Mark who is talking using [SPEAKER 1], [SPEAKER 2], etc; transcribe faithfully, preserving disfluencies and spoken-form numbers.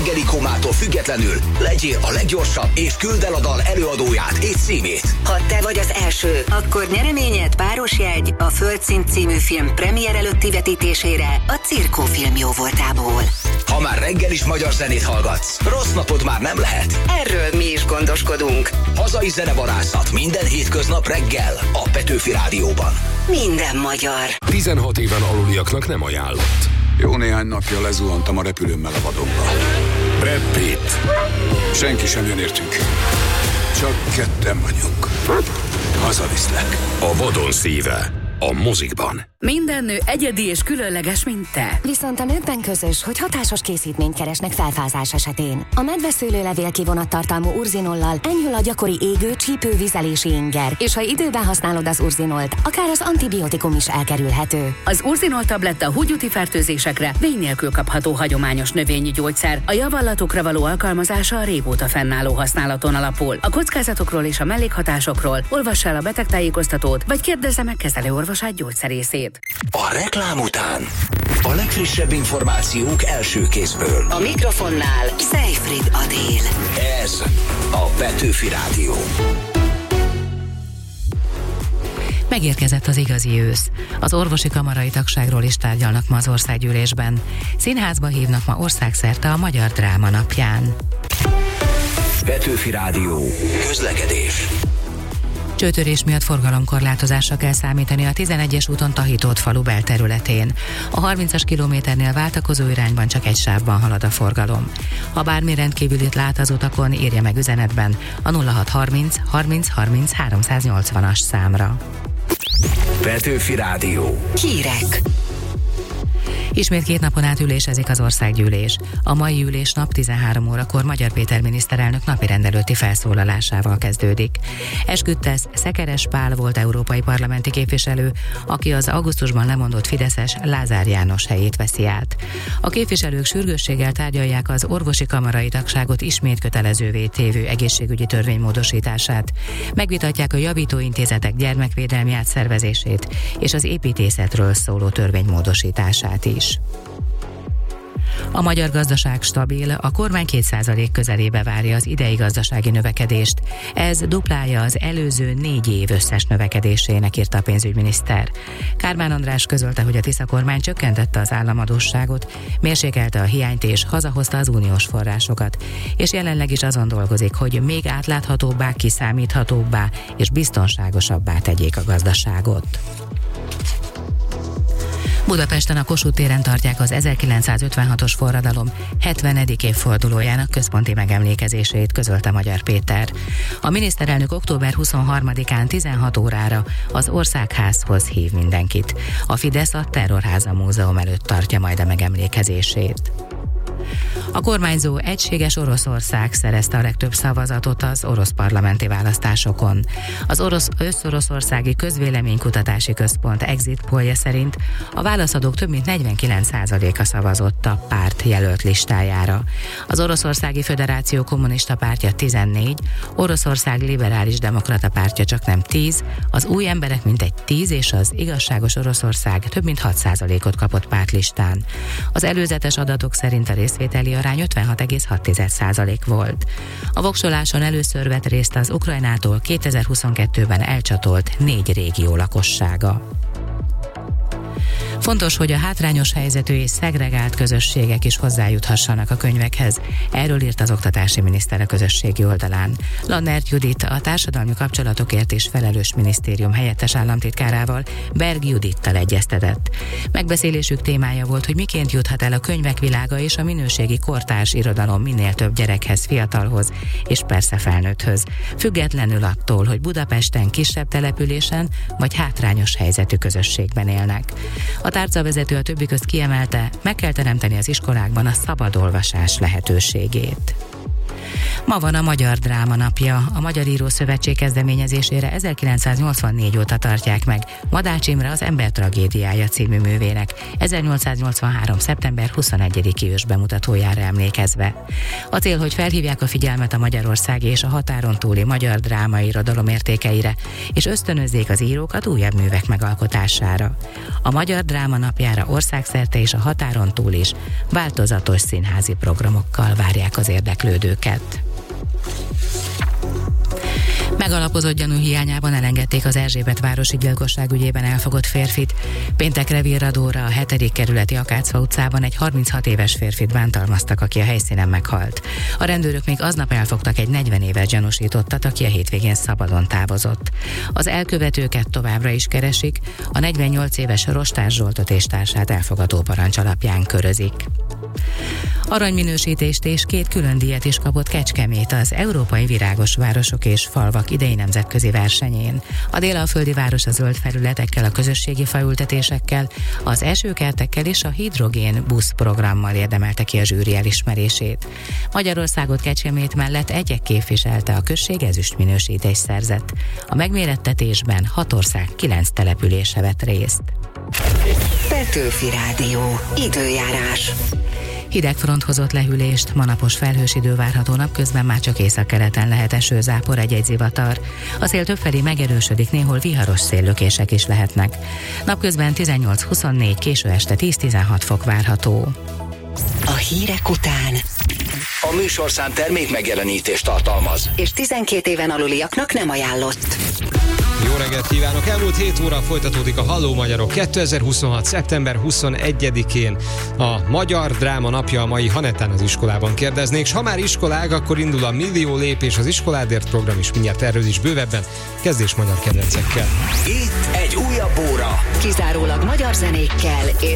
[SPEAKER 1] reggeli komától függetlenül legyél a leggyorsabb, és küldd el a dal előadóját és címét.
[SPEAKER 2] Ha te vagy az első, akkor nyereményed páros jegy a Földszint című film premier előtti vetítésére a Cirkó film jóvoltából.
[SPEAKER 1] Ha már reggel is magyar zenét hallgatsz, rossz napod már nem lehet.
[SPEAKER 2] Erről mi is gondoskodunk.
[SPEAKER 1] Hazai zenevarászat minden hétköznap reggel a Petőfi Rádióban.
[SPEAKER 2] Minden magyar.
[SPEAKER 3] tizenhat éven aluliaknak nem ajánlott.
[SPEAKER 4] Jó néhány napja lezuhantam a repülőmmel a vadonba.
[SPEAKER 3] Brad Pitt.
[SPEAKER 4] Senki sem jön értünk. Csak ketten vagyunk. Hazaviszlek.
[SPEAKER 3] A vadon szíve. A mozikban.
[SPEAKER 5] Minden nő egyedi és különleges, mint te.
[SPEAKER 6] Viszont a nőkben közös, hogy hatásos készítményt keresnek felfázás esetén. A medveszőlőlevél kivonattartalmú urzinollal enyhül a gyakori égő, csípő, vizelési inger, és ha időben használod az urzinolt, akár az antibiotikum is elkerülhető.
[SPEAKER 5] Az urzinol tabletta húgyúti fertőzésekre vény nélkül kapható hagyományos növényi gyógyszer. A javallatokra való alkalmazása a régóta fennálló használaton alapul. A kockázatokról és a mellékhatásokról olvass el a betegtájékoztatót, vagy kérdezze meg kezelőorvosát gyógyszerészét.
[SPEAKER 1] A reklám után a legfrissebb információk első kézből.
[SPEAKER 2] A mikrofonnál Seyfried Adél.
[SPEAKER 1] Ez a Petőfi Rádió.
[SPEAKER 7] Megérkezett az igazi ősz. Az orvosi kamarai tagságról is tárgyalnak ma az országgyűlésben. Színházba hívnak ma országszerte a Magyar Dráma napján.
[SPEAKER 1] Petőfi Rádió. Közlekedés.
[SPEAKER 7] Csőtörés miatt forgalomkorlátozásra kell számítani a tizenegyes úton Tahitót falu belterületén. A harmincas kilométernél váltakozó irányban csak egy sávban halad a forgalom. Ha bármi rendkívülit lát az utakon, írja meg üzenetben a nulla hat harminc harminc harminc háromszáznyolcvanas számra.
[SPEAKER 1] Petőfi Rádió.
[SPEAKER 2] Hírek.
[SPEAKER 7] Ismét két napon át ülésezik az országgyűlés. A mai ülésnap tizenhárom órakor Magyar Péter miniszterelnök napirendelőtti felszólalásával kezdődik. Esküdtesz Szekeres Pál volt európai parlamenti képviselő, aki az augusztusban lemondott fideszes Lázár János helyét veszi át. A képviselők sürgősséggel tárgyalják az orvosi kamarai tagságot ismét kötelezővé tévő egészségügyi törvény módosítását. Megvitatják a javítóintézetek gyermekvédelmi átszervezését és az építészetről szóló törvény módosítását is. A magyar gazdaság stabil, a kormány két százalék közelébe várja az idei gazdasági növekedést. Ez duplája az előző négy év összes növekedésének, írta a pénzügyminiszter. Kármán András közölte, hogy a Tisza kormány csökkentette az államadósságot, mérsékelte a hiányt és hazahozta az uniós forrásokat, és jelenleg is azon dolgozik, hogy még átláthatóbbá, kiszámíthatóbbá és biztonságosabbá tegyék a gazdaságot. Budapesten a Kossuth téren tartják az ezerkilencszázötvenhatos forradalom hetvenedik évfordulójának központi megemlékezését, közölte Magyar Péter. A miniszterelnök október huszonharmadikán tizenhat órára az Országházhoz hív mindenkit. A Fidesz a Terrorháza Múzeum előtt tartja majd a megemlékezését. A kormányzó Egységes Oroszország szerezte a legtöbb szavazatot az orosz parlamenti választásokon. Az orosz összoroszországi közvéleménykutatási központ exit pollja szerint a válaszadók több mint negyvenkilenc százaléka szavazott a párt jelölt listájára. Az Oroszországi Föderáció Kommunista Pártja tizennégy, Oroszország Liberális Demokrata Pártja csaknem tíz, az Új Emberek mintegy tíz és az Igazságos Oroszország több mint hat százalékot kapott pártlistán. Az előzetes adatok szerint a részvételi arány ötvenhat egész hat százalék volt. A voksoláson először vett részt az Ukrajnától kétezer-huszonkettőben elcsatolt négy régió lakossága. Fontos, hogy a hátrányos helyzetű és szegregált közösségek is hozzájuthassanak a könyvekhez. Erről írt az oktatási miniszter a közösségi oldalán. Lannert Judit, a társadalmi kapcsolatokért és felelős minisztérium helyettes államtitkárával, Berg Judittal egyeztetett. Megbeszélésük témája volt, hogy miként juthat el a könyvek világa és a minőségi kortárs irodalom minél több gyerekhez, fiatalhoz és persze felnőtthöz, függetlenül attól, hogy Budapesten, kisebb településen vagy hátrányos helyzetű közösségben élnek. A tárcavezető a többi közt kiemelte, meg kell teremteni az iskolákban a szabad olvasás lehetőségét. Ma van a Magyar Dráma Napja. A Magyar Író Szövetség kezdeményezésére ezerkilencszáznyolcvannégy óta tartják meg Madács Imre Az ember tragédiája című művének ezernyolcszáznyolcvanhárom. szeptember huszonegyediki ős bemutatójára emlékezve. A cél, hogy felhívják a figyelmet a magyarországi és a határon túli magyar drámai irodalom értékeire, és ösztönözzék az írókat újabb művek megalkotására. A Magyar Dráma Napjára országszerte és a határon túl is változatos színházi programokkal várják az érdeklődőket. Megalapozott gyanú hiányában elengedték az Erzsébetvárosi gyilkosság ügyében elfogott férfit. Péntekre Virradóra, a hetedik kerületi Akácfa utcában egy harminchat éves férfit bántalmaztak, aki a helyszínen meghalt. A rendőrök még aznap elfogtak egy negyven éves gyanúsítottat, aki a hétvégén szabadon távozott. Az elkövetőket továbbra is keresik, a negyvennyolc éves Rostás Zsoltot és társát elfogadó parancs alapján körözik. Aranyminősítést és két külön díjat is kapott Kecskemét az Európai Virágos Városok és Falvak idei nemzetközi versenyén. A délalföldi város a zöld felületekkel, a közösségi faültetésekkel, az esőkertekkel és a hidrogén busz programmal érdemelte ki a zsűri elismerését. Magyarországot Kecskemét mellett egyek képviselte, a község ezüst minősítést szerzett. A megmérettetésben hat ország kilenc települése vett részt.
[SPEAKER 2] Petőfi Rádió. Időjárás.
[SPEAKER 7] Hideg front hozott lehűlést, ma napos felhős idő várható, napközben már csak északkeleten lehet esőzápor, egy-egy zivatar. A szél többfelé megerősödik, néhol viharos széllökések is lehetnek. Napközben tizennyolc-huszonnégy, késő este tíz-tizenhat fok várható.
[SPEAKER 2] A hírek után
[SPEAKER 1] A műsorszám termék megjelenítést tartalmaz,
[SPEAKER 2] és tizenkét éven aluliaknak nem ajánlott.
[SPEAKER 8] Jó reggelt kívánok! Elmúlt hét óra folytatódik a Halló Magyarok kétezer-huszonhat. szeptember huszonegyedikén a Magyar Dráma Napja, a mai, ha netán az iskolában kérdeznék, s ha már iskolák, akkor indul a Millió lépés az iskoládért program is, mindjárt erről is bővebben. Kezdés magyar kedvencekkel.
[SPEAKER 1] itt egy újabb óra.
[SPEAKER 2] Kizárólag magyar zenékkel és